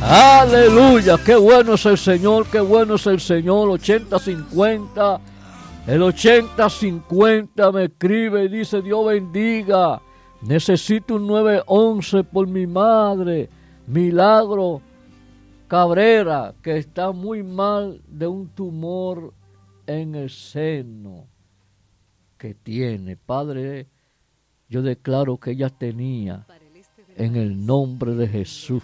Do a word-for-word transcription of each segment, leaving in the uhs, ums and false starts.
Aleluya, qué bueno es el Señor, qué bueno es el Señor. ochenta cincuenta, el ochenta cincuenta me escribe y dice: Dios bendiga, necesito un nueve once por mi madre, Milagro Cabrera, que está muy mal de un tumor en el seno que tiene. Padre, yo declaro que ella tenía, en el nombre de Jesús,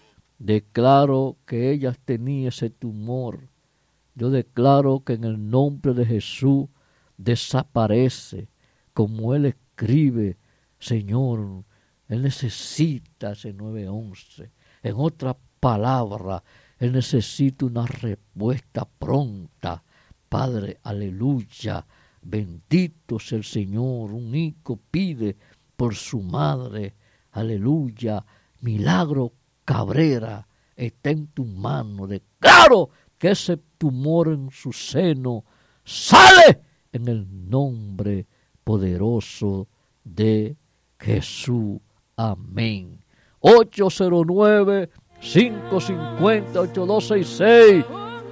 declaro que ella tenía ese tumor. Yo declaro que en el nombre de Jesús desaparece, como Él escribe. Señor, Él necesita ese nueve once. En otras palabras, Él necesita una respuesta pronta. Padre, aleluya, bendito sea el Señor. Un hijo pide por su madre, aleluya. Milagro Cabrera está en tu mano. Declaro que ese tumor en su seno sale en el nombre poderoso de Jesús. Amén. ocho cero nueve, cinco cinco cero, ocho dos seis seis.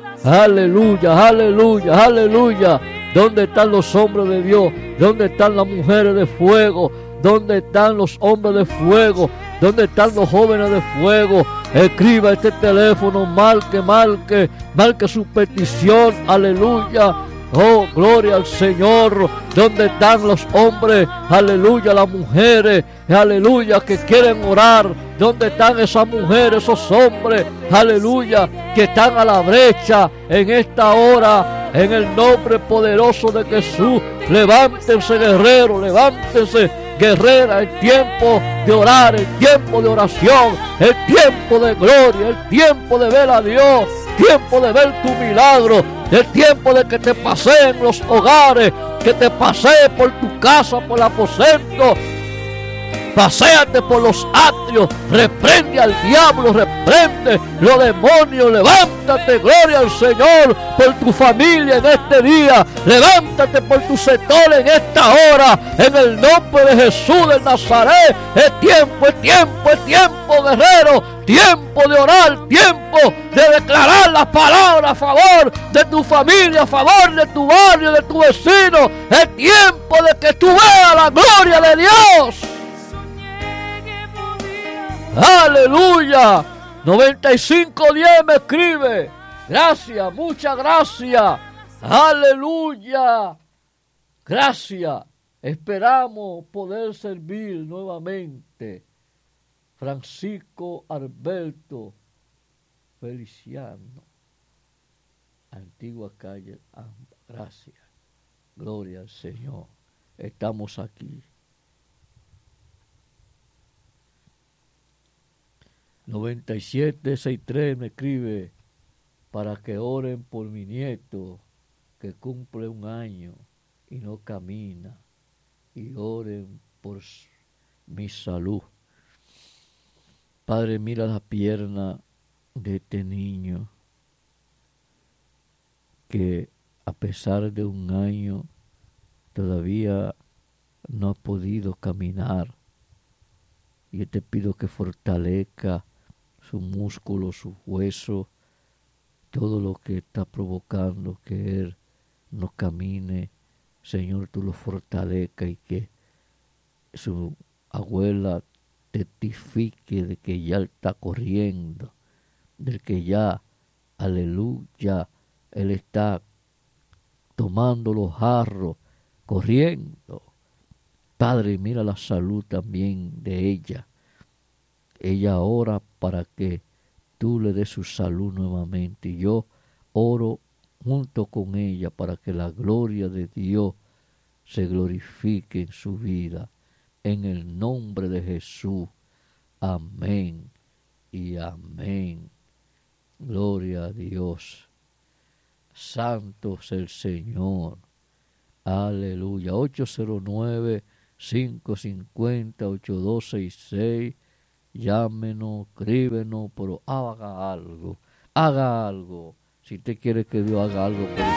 Aleluya, aleluya, aleluya. ¿Dónde están los hombres de Dios? ¿Dónde están las mujeres de fuego? ¿Dónde están los hombres de fuego? ¿Dónde están los jóvenes de fuego? Escriba este teléfono, marque, marque, marque su petición, aleluya. Oh, gloria al Señor. ¿Dónde están los hombres? Aleluya, las mujeres, aleluya, que quieren orar. ¿Dónde están esas mujeres, esos hombres, aleluya, que están a la brecha en esta hora? En el nombre poderoso de Jesús, levántense, guerreros, levántense, guerrera, el tiempo de orar, el tiempo de oración, el tiempo de gloria, el tiempo de ver a Dios, tiempo de ver tu milagro, el tiempo de que te pasee en los hogares, que te pasee por tu casa, por el aposento. Paséate por los atrios, reprende al diablo, reprende los demonios, levántate, gloria al Señor, por tu familia en este día, levántate por tu sector en esta hora, en el nombre de Jesús de Nazaret. Es tiempo, es tiempo, es tiempo, guerrero, tiempo de orar, tiempo de declarar las palabras a favor de tu familia, a favor de tu barrio, de tu vecino. Es tiempo de que tú veas la gloria de Dios. Aleluya. noventa y cinco diez me escribe: gracias, muchas gracias. Aleluya. Gracias. Esperamos poder servir nuevamente. Francisco Alberto Feliciano, Antigua Calle. Gracias. Gloria al Señor. Estamos aquí. noventa y siete sesenta y tres me escribe para que oren por mi nieto que cumple un año y no camina, y oren por mi salud. Padre, mira la pierna de este niño que a pesar de un año todavía no ha podido caminar, y yo te pido que fortalezca su músculo, su hueso, todo lo que está provocando que él no camine. Señor, tú lo fortalezcas, y que su abuela testifique de que ya él está corriendo, de que ya, aleluya, él está tomando los jarros, corriendo. Padre, mira la salud también de ella. Ella ora para que tú le des su salud nuevamente. Y yo oro junto con ella para que la gloria de Dios se glorifique en su vida. En el nombre de Jesús. Amén y amén. Gloria a Dios. Santo es el Señor. Aleluya. ocho cero nueve, cinco cinco cero, ocho dos seis seis. Llámenos, escríbenos, pero haga algo, haga algo. Si usted quiere que Dios haga algo por